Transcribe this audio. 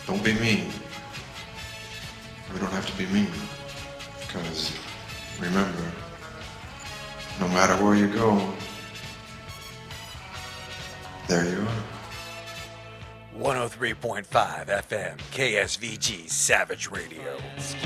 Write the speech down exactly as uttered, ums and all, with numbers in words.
Don't be mean. We don't have to be mean. Because, remember, no matter where you go, there you are. one oh three point five F M, K S V G Savage Radio.